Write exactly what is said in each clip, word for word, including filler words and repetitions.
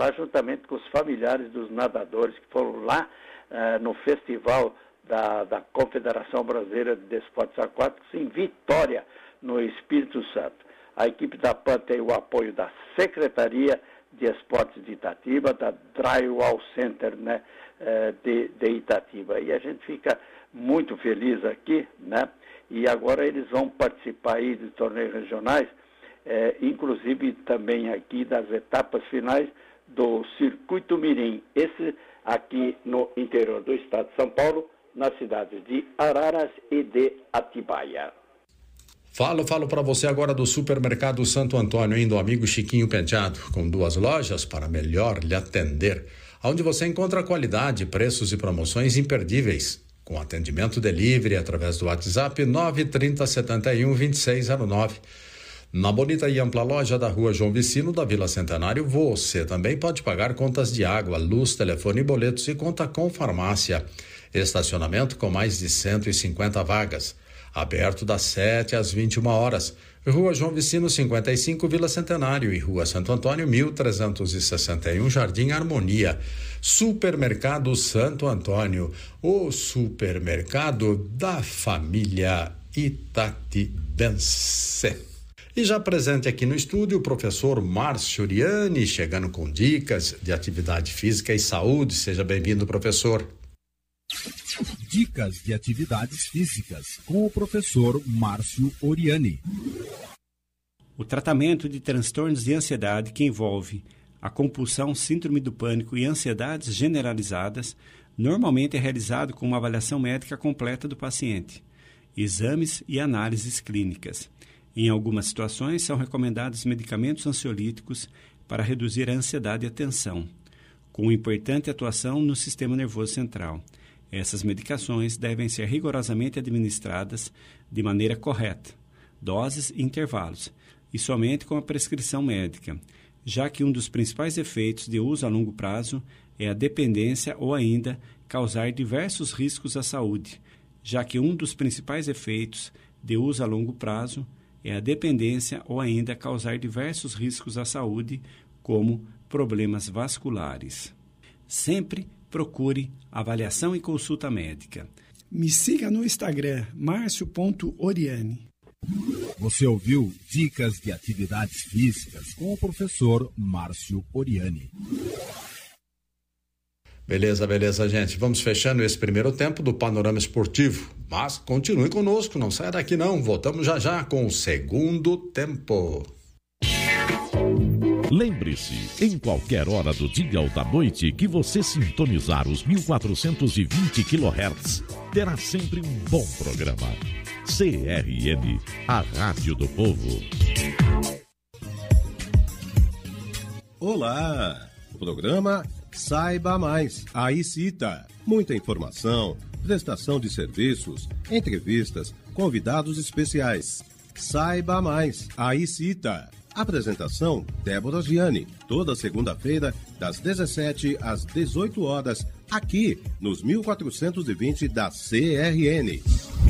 lá juntamente com os familiares dos nadadores que foram lá uh, no festival da, da Confederação Brasileira de Desportos Aquáticos em Vitória, no Espírito Santo. A equipe da P A N tem o apoio da Secretaria de Esportes de Itatiba, da Drywall Center, né, de, de Itatiba. E a gente fica muito feliz aqui, né? E agora eles vão participar aí de torneios regionais, é, inclusive também aqui das etapas finais do Circuito Mirim, esse aqui no interior do estado de São Paulo, nas cidades de Araras e de Atibaia. Falo, falo para você agora do Supermercado Santo Antônio, hein, do amigo Chiquinho Penteado, com duas lojas para melhor lhe atender, onde você encontra qualidade, preços e promoções imperdíveis, com atendimento delivery através do WhatsApp nove três zero sete um dois seis zero nove. Na bonita e ampla loja da Rua João Vicino, da Vila Centenário, você também pode pagar contas de água, luz, telefone e boletos e conta com farmácia. Estacionamento com mais de cento e cinquenta vagas. Aberto das sete às vinte e uma horas. Rua João Vicino cinquenta e cinco, Vila Centenário, e Rua Santo Antônio mil trezentos e sessenta e um, Jardim Harmonia. Supermercado Santo Antônio, o supermercado da família itatibense. E já presente aqui no estúdio o professor Márcio Oriani, chegando com dicas de atividade física e saúde. Seja bem-vindo, professor. Dicas de atividades físicas com o professor Márcio Oriani. O tratamento de transtornos de ansiedade que envolve a compulsão, síndrome do pânico e ansiedades generalizadas normalmente é realizado com uma avaliação médica completa do paciente, exames e análises clínicas. Em algumas situações são recomendados medicamentos ansiolíticos para reduzir a ansiedade e a tensão, com importante atuação no sistema nervoso central. Essas medicações devem ser rigorosamente administradas de maneira correta, doses e intervalos, e somente com a prescrição médica, já que um dos principais efeitos de uso a longo prazo é a dependência ou ainda causar diversos riscos à saúde, já que um dos principais efeitos de uso a longo prazo é a dependência ou ainda causar diversos riscos à saúde, como problemas vasculares. Sempre procure avaliação e consulta médica. Me siga no Instagram, marcio ponto oriani. Você ouviu Dicas de Atividades Físicas com o professor Márcio Oriani. Beleza, beleza, gente. Vamos fechando esse primeiro tempo do Panorama Esportivo. Mas continue conosco, não saia daqui não. Voltamos já já com o segundo tempo. Lembre-se, em qualquer hora do dia ou da noite que você sintonizar os mil quatrocentos e vinte quilohertz, terá sempre um bom programa. C R N, a Rádio do Povo. Olá, o programa Saiba Mais, a ICITA. Muita informação, prestação de serviços, entrevistas, convidados especiais. Saiba Mais, a ICITA. Apresentação, Débora Gianni, toda segunda-feira, das dezessete às dezoito horas, aqui nos mil quatrocentos e vinte da C R N.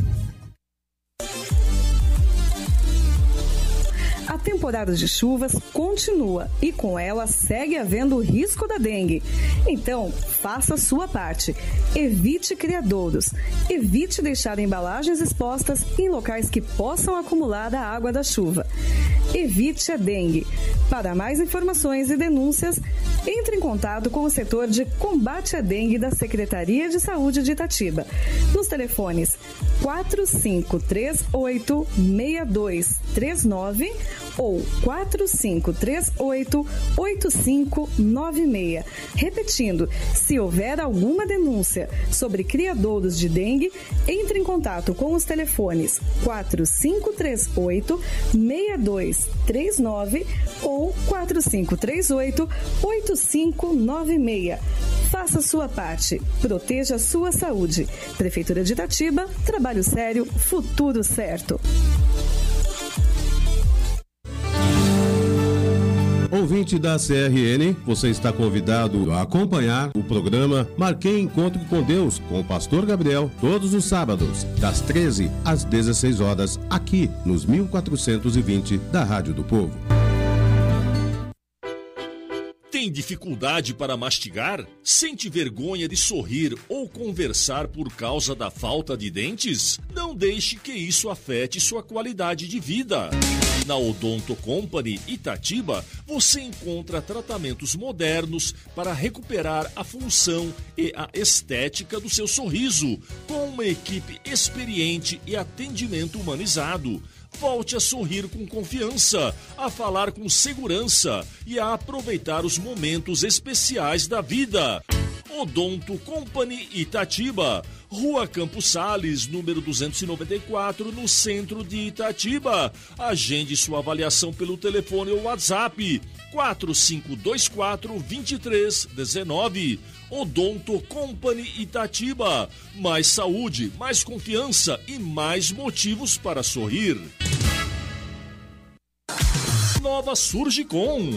A temporada de chuvas continua e com ela segue havendo o risco da dengue. Então, faça a sua parte. Evite criadouros. Evite deixar embalagens expostas em locais que possam acumular a água da chuva. Evite a dengue. Para mais informações e denúncias, entre em contato com o setor de combate à dengue da Secretaria de Saúde de Itatiba, nos telefones quatro cinco três oito, seis dois três nove ou quatro cinco três oito, oito cinco nove seis. Repetindo, se houver alguma denúncia sobre criadouros de dengue, entre em contato com os telefones quatro cinco três oito, seis dois três nove ou quatro cinco três oito, oito cinco nove seis. Faça a sua parte. Proteja a sua saúde. Prefeitura de Itatiba, trabalho sério, futuro certo. Ouvinte da C R N, você está convidado a acompanhar o programa Marquei Encontro com Deus, com o pastor Gabriel, todos os sábados, das treze às dezesseis horas, aqui nos mil quatrocentos e vinte da Rádio do Povo. Tem dificuldade para mastigar? Sente vergonha de sorrir ou conversar por causa da falta de dentes? Não deixe que isso afete sua qualidade de vida. Na Odonto Company Itatiba, você encontra tratamentos modernos para recuperar a função e a estética do seu sorriso, com uma equipe experiente e atendimento humanizado. Volte a sorrir com confiança, a falar com segurança e a aproveitar os momentos especiais da vida. Odonto Company Itatiba, Rua Campos Sales, número duzentos e noventa e quatro, no centro de Itatiba. Agende sua avaliação pelo telefone ou WhatsApp quatro cinco dois quatro, dois três um nove. Odonto Company Itatiba. Mais saúde, mais confiança e mais motivos para sorrir. Nova Surgicom.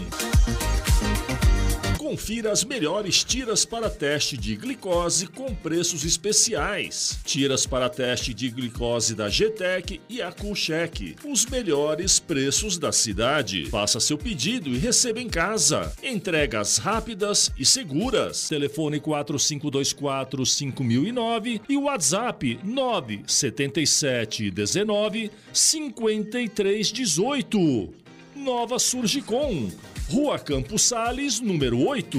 Confira as melhores tiras para teste de glicose com preços especiais. Tiras para teste de glicose da G T E C e a Coolcheck. Os melhores preços da cidade. Faça seu pedido e receba em casa. Entregas rápidas e seguras. Telefone quatro cinco dois quatro, cinco mil e nove e WhatsApp nove sete sete um nove, cinco três um oito. Nova Surgicom. Rua Campos Sales, número oito.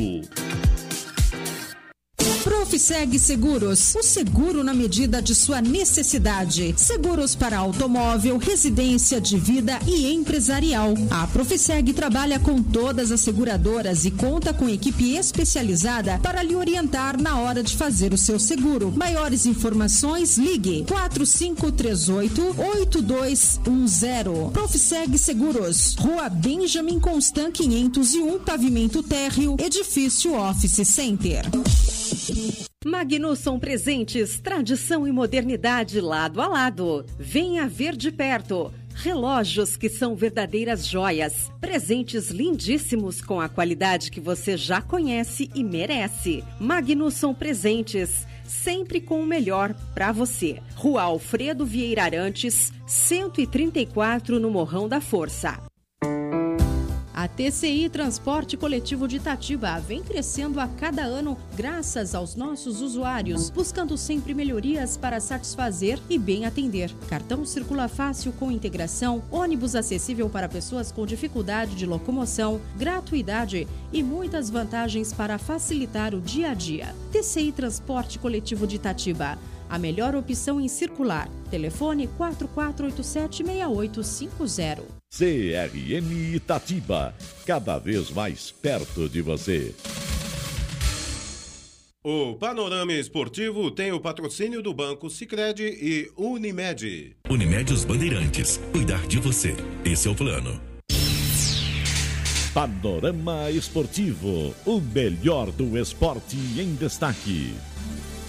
Profiseg Seguros, o seguro na medida de sua necessidade. Seguros para automóvel, residência, de vida e empresarial. A Profiseg trabalha com todas as seguradoras e conta com equipe especializada para lhe orientar na hora de fazer o seu seguro. Maiores informações, ligue quatro cinco três oito, oito dois um zero. Profiseg Seguros, Rua Benjamin Constant quinhentos e um, pavimento térreo, edifício Office Center. Magnusson Presentes, tradição e modernidade lado a lado. Venha ver de perto. Relógios que são verdadeiras joias. Presentes lindíssimos com a qualidade que você já conhece e merece. Magnusson Presentes, sempre com o melhor para você. Rua Alfredo Vieira Arantes, cento e trinta e quatro, no Morrão da Força. A T C I Transporte Coletivo de Itatiba vem crescendo a cada ano graças aos nossos usuários, buscando sempre melhorias para satisfazer e bem atender. Cartão circula fácil com integração, ônibus acessível para pessoas com dificuldade de locomoção, gratuidade e muitas vantagens para facilitar o dia a dia. T C I Transporte Coletivo de Itatiba, a melhor opção em circular. Telefone quatro quatro oito sete, seis oito cinco zero. C R M Itatiba, cada vez mais perto de você. O Panorama Esportivo tem o patrocínio do Banco Sicredi e Unimed. Unimed Os Bandeirantes, cuidar de você. Esse é o plano. Panorama Esportivo, o melhor do esporte em destaque.